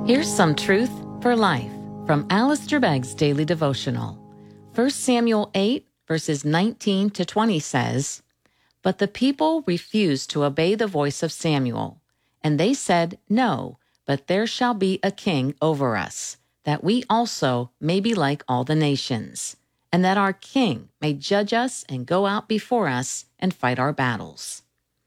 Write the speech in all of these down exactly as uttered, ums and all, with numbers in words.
Here's some truth for life from Alistair Begg's Daily Devotional. First Samuel eight, verses nineteen to twenty says, "But the people refused to obey the voice of Samuel, and they said, 'No, but there shall be a king over us, that we also may be like all the nations, and that our king may judge us and go out before us and fight our battles.'"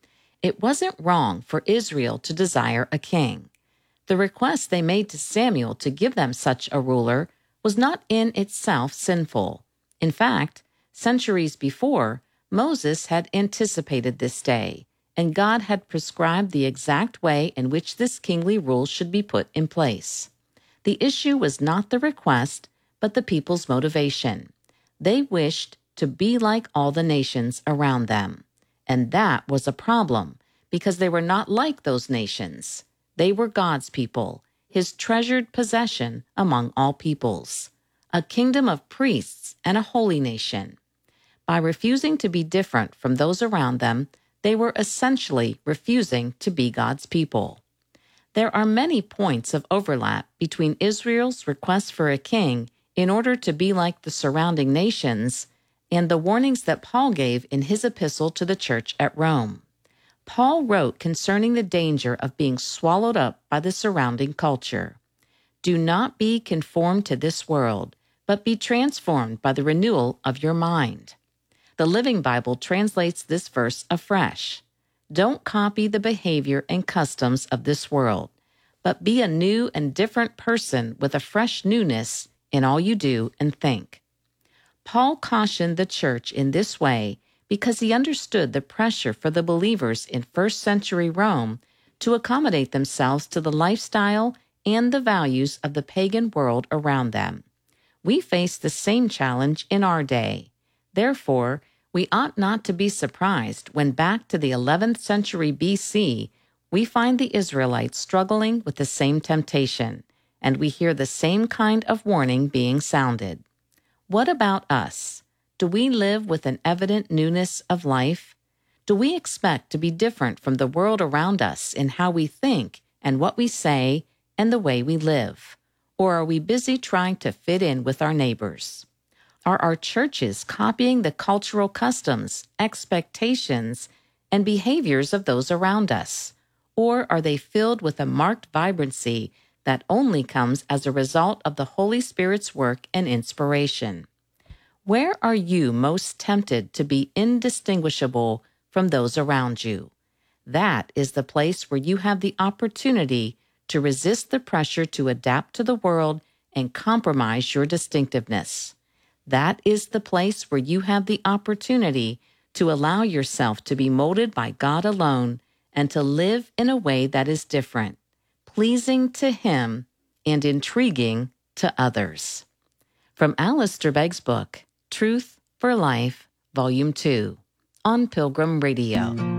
It wasn't wrong for Israel to desire a king. The request they made to Samuel to give them such a ruler was not in itself sinful. In fact, centuries before, Moses had anticipated this day, and God had prescribed the exact way in which this kingly rule should be put in place. The issue was not the request, but the people's motivation. They wished to be like all the nations around them. And that was a problem, because they were not like those nations. They were God's people, His treasured possession among all peoples, a kingdom of priests and a holy nation. By refusing to be different from those around them, they were essentially refusing to be God's people. There are many points of overlap between Israel's request for a king in order to be like the surrounding nations and the warnings that Paul gave in his epistle to the church at Rome. Paul wrote concerning the danger of being swallowed up by the surrounding culture. "Do not be conformed to this world, but be transformed by the renewal of your mind." The Living Bible translates this verse afresh. Don't copy the behavior and customs of this world, but be a new and different person with a fresh newness in all you do and think. Paul cautioned the church in this way because he understood the pressure for the believers in first century Rome to accommodate themselves to the lifestyle and the values of the pagan world around them. We face the same challenge in our day. Therefore, we ought not to be surprised when back to the eleventh century B C, we find the Israelites struggling with the same temptation, and we hear the same kind of warning being sounded. What about us? Do we live with an evident newness of life? Do we expect to be different from the world around us in how we think and what we say and the way we live? Or are we busy trying to fit in with our neighbors? Are our churches copying the cultural customs, expectations, and behaviors of those around us? Or are they filled with a marked vibrancy that only comes as a result of the Holy Spirit's work and inspiration? Where are you most tempted to be indistinguishable from those around you? That is the place where you have the opportunity to resist the pressure to adapt to the world and compromise your distinctiveness. That is the place where you have the opportunity to allow yourself to be molded by God alone and to live in a way that is different, pleasing to Him and intriguing to others. From Alistair Begg's book, Truth for Life, Volume two, on Pilgrim Radio.